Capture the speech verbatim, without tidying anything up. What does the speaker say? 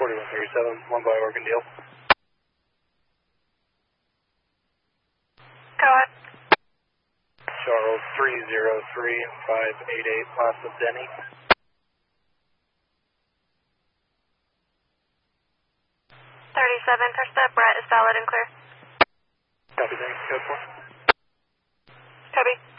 forty-one thirty-seven, one by Oregon Deal. Go ahead. Charles three zero three five eight eight, Pasa Denny. thirty-seven per step, Brett is valid and clear. Copy, thanks, code four. Copy.